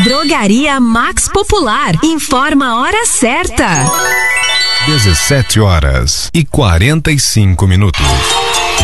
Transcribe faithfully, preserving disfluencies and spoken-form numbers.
Drogaria Max Popular. Informa a hora certa. dezessete horas e quarenta e cinco minutos.